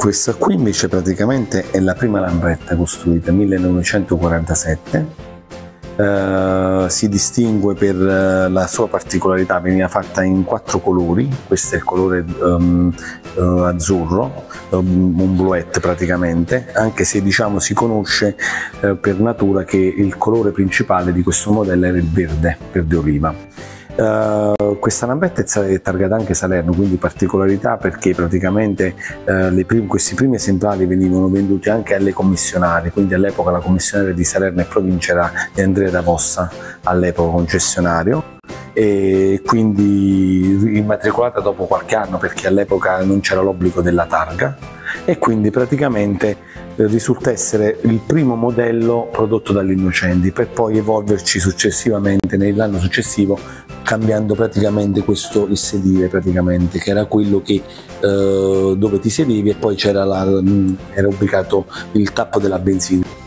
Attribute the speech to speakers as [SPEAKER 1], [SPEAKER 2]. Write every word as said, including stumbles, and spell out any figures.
[SPEAKER 1] Questa qui invece praticamente è la prima lambretta costruita millenovecentoquarantasette. Uh, si distingue per uh, la sua particolarità, veniva fatta in quattro colori. Questo è il colore um, uh, azzurro, um, un bluette praticamente, anche se diciamo si conosce uh, per natura che il colore principale di questo modello era il verde, verde oliva. Uh, questa lambretta è targata anche Salerno, quindi particolarità perché praticamente uh, le prim questi primi esemplari venivano venduti anche alle commissionarie, quindi all'epoca la commissionaria di Salerno e provincia era di Andrea da Possa, all'epoca concessionario, e quindi immatricolata dopo qualche anno perché all'epoca non c'era l'obbligo della targa, e quindi praticamente eh, risulta essere il primo modello prodotto dagli Innocenti, per poi evolverci successivamente nell'anno successivo, cambiando praticamente questo il sedile, praticamente che era quello che eh, dove ti sedevi, e poi c'era era ubicato il tappo della benzina.